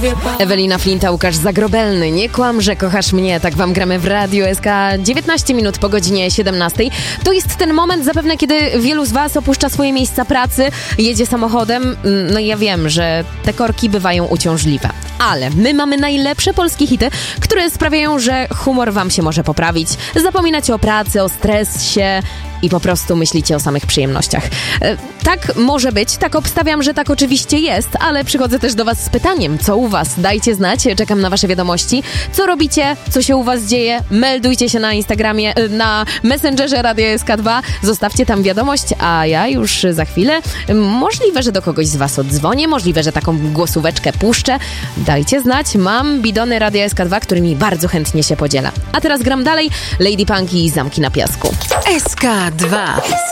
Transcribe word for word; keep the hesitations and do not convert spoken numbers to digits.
Ewelina Flinta, Łukasz Zagrobelny. Nie kłam, że kochasz mnie. Tak wam gramy w Radiu S K. dziewiętnaście minut po godzinie siedemnastej. To jest ten moment zapewne, kiedy wielu z was opuszcza swoje miejsca pracy, jedzie samochodem. No i ja wiem, że te korki bywają uciążliwe. Ale my mamy najlepsze polskie hity, które sprawiają, że humor wam się może poprawić. Zapominacie o pracy, o stresie i po prostu myślicie o samych przyjemnościach. E, tak może być, tak obstawiam, że tak oczywiście jest, ale przychodzę też do was z pytaniem, co u was? Dajcie znać, czekam na wasze wiadomości. Co robicie? Co się u was dzieje? Meldujcie się na Instagramie, na Messengerze Radia S K dwa, zostawcie tam wiadomość, a ja już za chwilę, możliwe, że do kogoś z was oddzwonię, możliwe, że taką głosóweczkę puszczę. Dajcie znać, mam bidony Radia S K dwa, którymi bardzo chętnie się podziela. A teraz gram dalej, Lady Punk i Zamki na piasku. S K dwa.